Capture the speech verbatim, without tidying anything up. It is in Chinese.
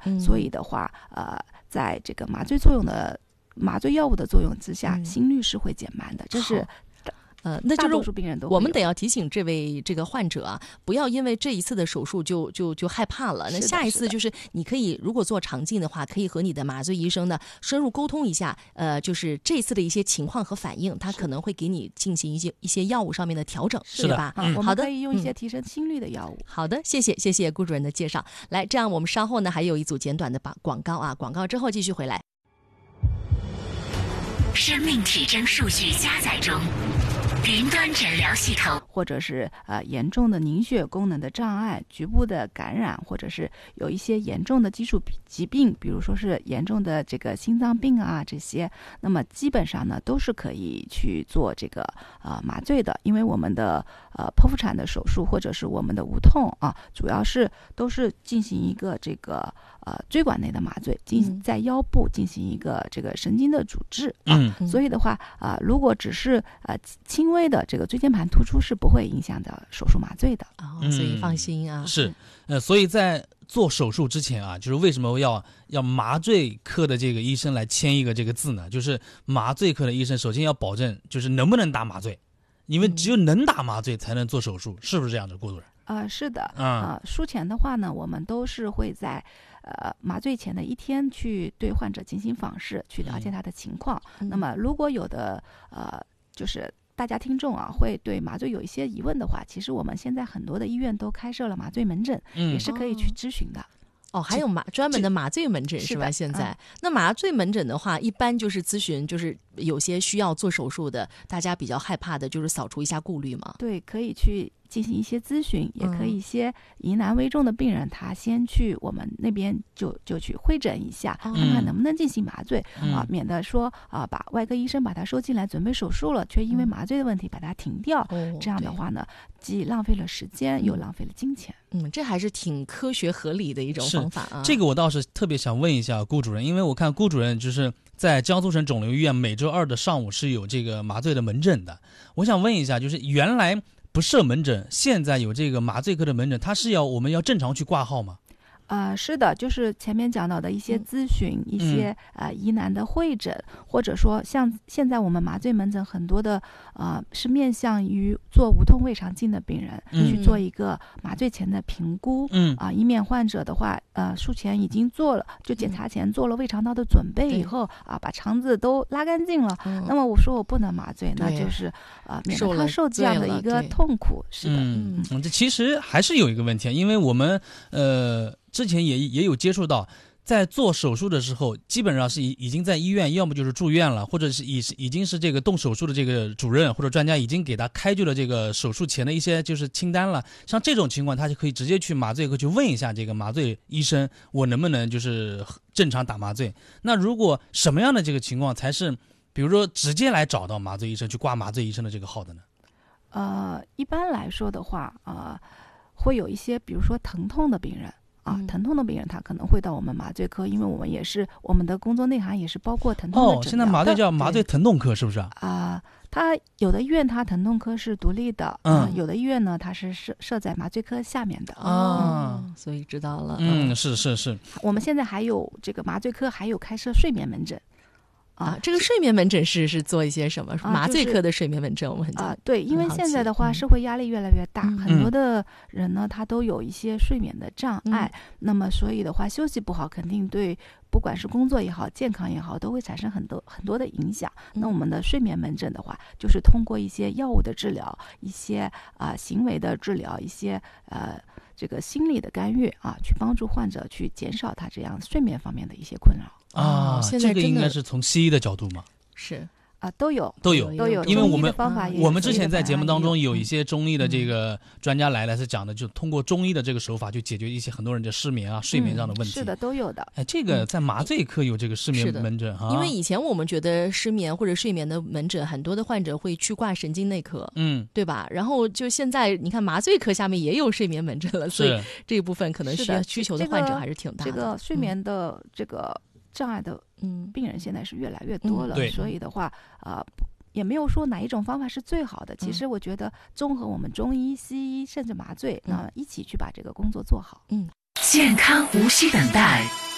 嗯、 所以的话，呃，在这个麻醉作用的麻醉药物的作用之下，嗯、心率是会减慢的，这是。 呃，那就是大多数病人都我们得要提醒这位这个患者啊，不要因为这一次的手术就就就害怕了。那下一次就是你可以如果做肠镜的话，可以和你的麻醉医生呢深入沟通一下，呃，就是这次的一些情况和反应，他可能会给你进行一些一些药物上面的调整， 是对吧？ 嗯、 好的， 我们可以用一些提升心率的药物。 嗯、好的，谢谢谢谢顾主任的介绍。来，这样我们稍后呢还有一组简短的广告啊，广告之后继续回来。 生命体征数据加载中。云端诊疗系统， 或者是呃严重的凝血功能的障碍、局部的感染，或者是有一些严重的基础疾病，比如说是严重的这个心脏病啊这些，那么基本上呢都是可以去做这个呃麻醉的，因为我们的呃剖腹产的手术或者是我们的无痛啊，主要是都是进行一个这个呃椎管内的麻醉，进在腰部进行一个这个神经的阻滞啊， 嗯、 所以的话啊、呃，如果只是呃轻微的这个椎间盘突出是不会影响到手术麻醉的哦，所以放心啊。 嗯、是，呃，所以在做手术之前啊，就是为什么要要麻醉科的这个医生来签一个这个字呢？就是麻醉科的医生首先要保证就是能不能打麻醉，因为只有能打麻醉才能做手术，是不是这样的，郭主任？ 啊、呃，是的， 啊、 呃，术前的话呢，我们都是会在呃麻醉前的一天去对患者进行访视，去了解他的情况。嗯、那么如果有的呃就是大家听众啊会对麻醉有一些疑问的话，其实我们现在很多的医院都开设了麻醉门诊， 嗯、 也是可以去咨询的。 哦，还有麻专门的麻醉门诊是吧？现在、嗯、那麻醉门诊的话，一般就是咨询，就是有些需要做手术的，大家比较害怕的，就是扫除一下顾虑嘛。 对，可以去进行一些咨询，也可以一些疑难危重的病人，他先去我们那边就就去会诊一下， 嗯、 看看能不能进行麻醉、 嗯、 啊，免得说啊把外科医生把他收进来准备手术了，却因为麻醉的问题把他停掉， 嗯、 这样的话呢，既浪费了时间，又浪费了金钱。 嗯，这还是挺科学合理的一种方法啊。 这个我倒是特别想问一下顾主任，因为我看顾主任就是在江苏省肿瘤医院每周二的上午是有这个麻醉的门诊的。我想问一下，就是原来不设门诊，现在有这个麻醉科的门诊，它是要我们要正常去挂号吗？ 啊、呃，是的，就是前面讲到的一些咨询，嗯、一些呃疑难的会诊，或者说像现在我们麻醉门诊很多的呃是面向于做无痛胃肠镜的病人、 嗯、 去做一个麻醉前的评估， 嗯啊、呃，以免患者的话呃术前已经做了，就检查前做了胃肠道的准备以后啊、呃，把肠子都拉干净了， 嗯、 那么我说我不能麻醉，那就是呃免得他受这样的一个痛苦。是的， 嗯嗯，这其实还是有一个问题，因为我们呃。之前也也有接触到，在做手术的时候，基本上是已已经在医院，要么就是住院了，或者是已已经是这个动手术的这个主任或者专家已经给他开具了这个手术前的一些就是清单了。像这种情况，他就可以直接去麻醉科去问一下这个麻醉医生，我能不能就是正常打麻醉？那如果什么样的这个情况才是，比如说直接来找到麻醉医生去挂麻醉医生的这个号的呢？ 呃，一般来说的话，呃，会有一些比如说疼痛的病人。啊，疼痛的病人他可能会到我们麻醉科，因为我们也是我们的工作内涵也是包括疼痛的诊疗的。 哦，现在麻醉叫麻醉疼痛科是不是啊？ 啊、呃，他有的医院他疼痛科是独立的，嗯、呃，有的医院呢它是设设在麻醉科下面的啊、 嗯，所以知道了。 嗯，是是是。 我们现在还有这个麻醉科还有开设睡眠门诊。 啊，这个睡眠门诊是是做一些什么？ 啊、 麻醉科的睡眠门诊，我们很啊、呃，对，因为现在的话， 嗯、 社会压力越来越大， 嗯、 很多的人呢，他都有一些睡眠的障碍。 嗯、 那么，所以的话，休息不好，肯定对不管是工作也好，健康也好，都会产生很多很多的影响。 嗯、 那我们的睡眠门诊的话，就是通过一些药物的治疗，一些啊、呃、行为的治疗，一些呃这个心理的干预啊，去帮助患者去减少他这样睡眠方面的一些困扰。 啊， 现在这个应该是从西医的角度嘛？ 是啊，都有都有都有， 因为我们方法也我们之前在节目当中有一些中医的这个专家来了，是讲的，就通过中医的这个手法，就解决一些很多人的失眠啊、睡眠上的问题。 嗯、是的，都有的。 哎，这个在麻醉科有这个失眠门诊哈、 嗯，因为以前我们觉得失眠或者睡眠的门诊，很多的患者会去挂神经内科， 嗯， 对吧？然后就现在你看麻醉科下面也有睡眠门诊了，所以这一部分可能需要需求的患者还是挺大的。 这个、这个睡眠的这个障碍的嗯病人现在是越来越多了， 嗯、 所以的话啊。呃也没有说哪一种方法是最好的，其实我觉得综合我们中医、西医甚至麻醉，那、嗯、一起去把这个工作做好。 嗯， 健康无需等待。